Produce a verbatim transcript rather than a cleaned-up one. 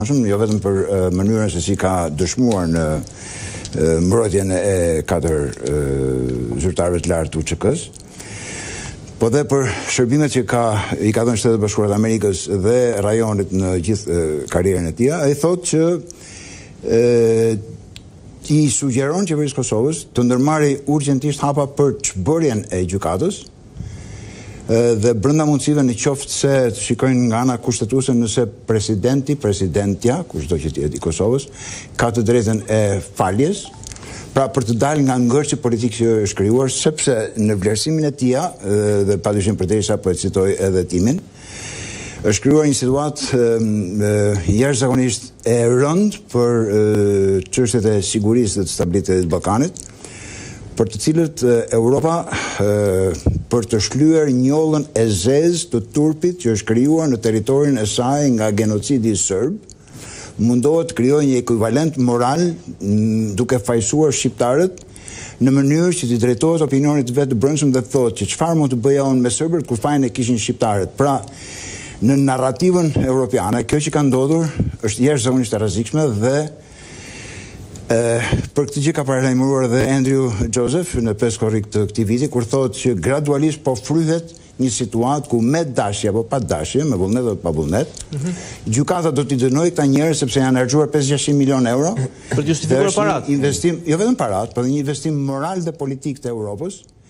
jo vetëm për uh, mënyrën se si ka dëshmuar në uh, mbrojtjen e katër uh, zyrtarëve të lartë U Ç K-s, po dhe për shërbimet që ka, i ka dhënë Shtetet Bashkuara të Amerikës dhe rajonit në gjithë uh, karrierën e tij. Ai thotë që uh, i sugjeron qeverisë Kosovës të ndërmarrë urgjentisht hapa për çbërjen e gjykatës, dhe brenda mundësive në qoftë se të shikojnë nga ana kushtetuese nëse presidenti, presidentja, kushdo që të jetë i Kosovës, ka të drejtën e faljes, pra për të dalë nga ngërçi politik që është krijuar, sepse në vlerësimin e tij dhe padyshim përderisa po e citoj edhe timin, është krijuar një situatë jashtëzakonisht e rëndë për çështjet e sigurisë dhe të stabilitetit të Ballkanit, për të cilët Europa, për të shlyer njollën e zezë të turpit që është krijuar në territorin e saj nga genocidi serb, mundohet të krijojë një ekuivalent moral duke fajsuar shqiptarët në mënyrë që t'i drejtohet opinionit vetë të brendshëm dhe thotë që çfarë mund të bëja unë me serbët kur fajin e kishin shqiptarët. Pra, në narrativën europiane, kjo që ka ndodhur është jashtëzakonisht e rrezikshme dhe Uh, për këtë gjë ka paralajmëruar dhe Andrew Joseph në pesë korrik të këtij viti, kur thotë që gradualisht po fryhet një situatë ku me dashje apo pa dashje, me vullnet apo pa vullnet, mm-hmm. gjykata do t'i dënojë këta njerëz sepse janë harxuar pesë gjashtëqind milionë euro për të justifikuar parat. Investim, jo vetëm parat, por një investim moral dhe politik të Europës.